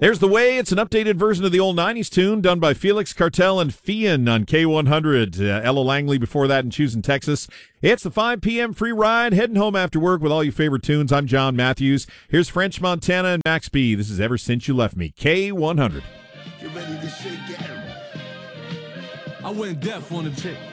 There's The Way. It's an updated version of the old 90s tune done by Felix Cartel and Fian on K100. Ella Langley before that in Choosing Texas. It's the 5 p.m. free ride, heading home after work with all your favorite tunes. I'm John Matthews. Here's French Montana and Max B. This is Ever Since You Left Me, K100. Get ready to shake it. I went deaf on the chick.